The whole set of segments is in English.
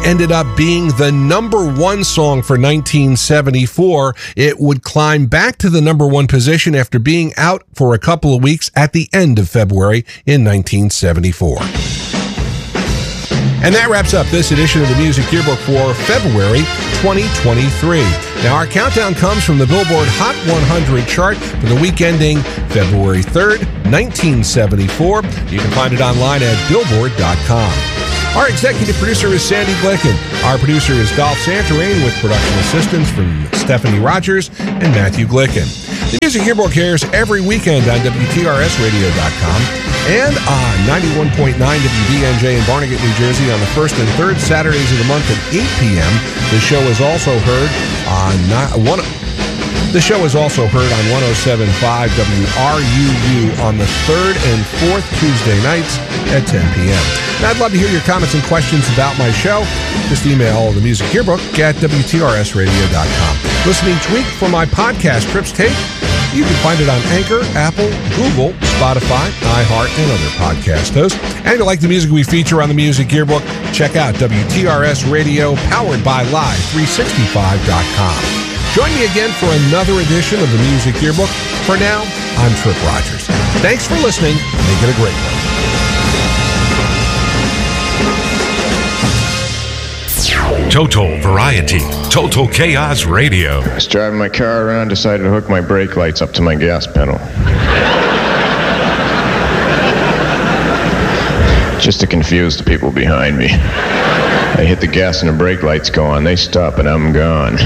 ended up being the number one song for 1974. It would climb back to the number one position after being out for a couple of weeks at the end of February in 1974. And that wraps up this edition of the Music Yearbook for February 2023. Now, our countdown comes from the Billboard Hot 100 chart for the week ending February 3rd, 1974. You can find it online at Billboard.com. Our executive producer is Sandy Glicken. Our producer is Dolph Santorain with production assistance from Stephanie Rogers and Matthew Glicken. The Music Yearbook airs every weekend on WTRSradio.com and on 91.9 WBNJ in Barnegat, New Jersey on the first and third Saturdays of the month at 8 p.m. The show is also heard on 107.5 WRUU on the third and fourth Tuesday nights at 10 p.m. And I'd love to hear your comments and questions about my show. Just email the Music Yearbook at WTRSradio.com. Listening each week for my podcast, Trips Tape. You can find it on Anchor, Apple, Google, Spotify, iHeart, and other podcast hosts. And if you like the music we feature on the Music Yearbook, check out WTRS Radio, powered by Live365.com. Join me again for another edition of the Music Yearbook. For now, I'm Trip Rogers. Thanks for listening. Make it a great one. Total Variety, Total Chaos Radio. I was driving my car around, decided to hook my brake lights up to my gas pedal. Just to confuse the people behind me. I hit the gas and the brake lights go on. They stop and I'm gone.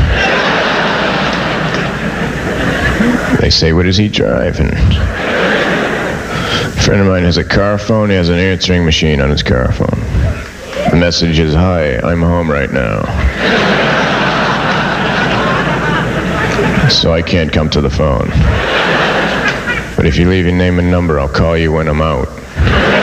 They say, what is he driving? A friend of mine has a car phone. He has an answering machine on his car phone. The message is, hi, I'm home right now. So I can't come to the phone. But if you leave your name and number, I'll call you when I'm out.